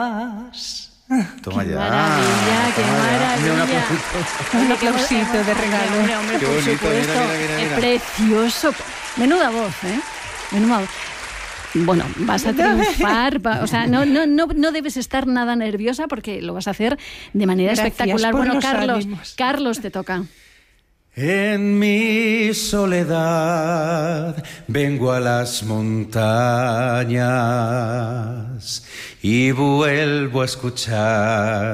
Toma Qué ya. maravilla, qué toma ya. maravilla. Un aplausito. Un aplausito de regalo. Hombre, Qué por bonito, supuesto. mira. Es precioso. Menuda voz, ¿eh? Menuda voz. Bueno, vas a triunfar, o sea, no debes estar nada nerviosa porque lo vas a hacer de manera Gracias espectacular. por Bueno, los Carlos, ánimos. Carlos, te toca. En mi soledad vengo a las montañas y vuelvo a escuchar